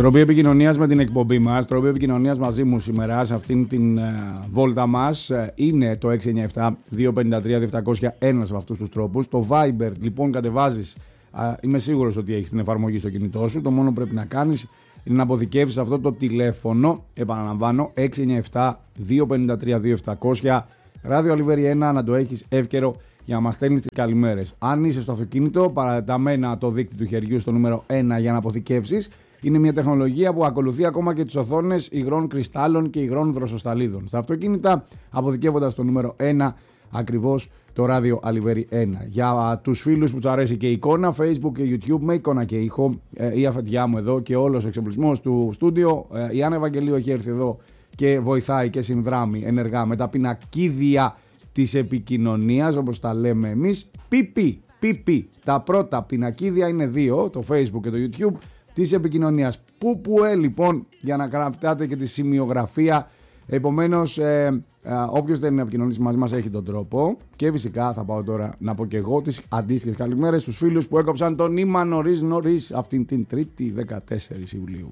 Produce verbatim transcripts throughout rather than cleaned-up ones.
Τρόποι επικοινωνίας με την εκπομπή μας, τρόποι επικοινωνίας μαζί μου σήμερα σε αυτήν την uh, βόλτα μας uh, είναι το έξι εννιά επτά δύο πέντε τρία δύο επτά μηδέν ένα, ένας από αυτούς τους τρόπους. Το Viber λοιπόν κατεβάζεις, uh, είμαι σίγουρος ότι έχεις την εφαρμογή στο κινητό σου, το μόνο που πρέπει να κάνεις είναι να αποθηκεύσεις αυτό το τηλέφωνο, επαναλαμβάνω, έξι εννιά επτά δύο πέντε τρία δύο επτά μηδέν ένα, ράδιο Αλιβέρι ένα, να το έχεις εύκαιρο για να μας στέλνεις τις καλημέρες. Αν είσαι στο αυτοκίνητο, παραταμένα το δίκτυο του χεριού στο νούμερο ένα για να αποθηκεύσεις. Είναι μια τεχνολογία που ακολουθεί ακόμα και τις οθόνες υγρών κρυστάλλων και υγρών δροσοσταλίδων. Στα αυτοκίνητα, αποθηκεύοντας το νούμερο ένα, ακριβώς το ράδιο Αλιβέρι ένα. Για τους φίλους που τους αρέσει και η εικόνα, Facebook και YouTube με εικόνα και ήχο, ε, η αφεντιά μου εδώ και όλος ο εξοπλισμός του στούντιο, ε, η Άννα Ευαγγελίου έχει έρθει εδώ και βοηθάει και συνδράμει ενεργά με τα πινακίδια της επικοινωνίας, όπως τα λέμε εμείς. πι πι, πι πι. Τα πρώτα πινακίδια είναι δύο, το Facebook και το YouTube, της επικοινωνίας. Πού που ε, λοιπόν, για να κρατάτε και τη σημειογραφία. Επομένως, ε, ε, όποιος δεν είναι επικοινωνήσει μαζί μας έχει τον τρόπο. Και φυσικά θα πάω τώρα να πω και εγώ τις αντίστοιχες καλημέρες στους φίλους που έκοψαν το νήμα νωρίς νωρίς αυτήν την Τρίτη δεκατέσσερις Ιουλίου.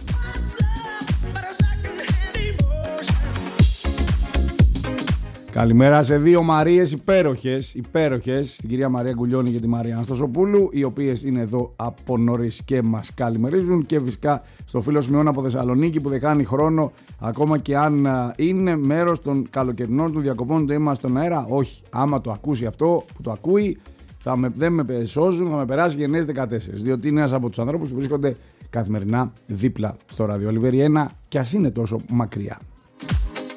Καλημέρα σε δύο Μαρίες υπέροχες, υπέροχες, την κυρία Μαρία Γκουλιώνη και τη Μαρία Αναστασοπούλου, οι οποίες είναι εδώ από νωρίς και μας καλημερίζουν, και φυσικά στο φίλο Σμιώνα από Θεσσαλονίκη που δεν χάνει χρόνο, ακόμα και αν είναι μέρος των καλοκαιρινών του διακοπών του είμαστε στον αέρα. Όχι, άμα το ακούσει αυτό που το ακούει, θα με, δεν με σώζουν, θα με περάσει γενναίες δεκατέσσερις, διότι είναι ένας από τους ανθρώπους που βρίσκονται καθημερινά δίπλα στο ράδιο Αλιβέρι ένα και ας είναι τόσο μακριά.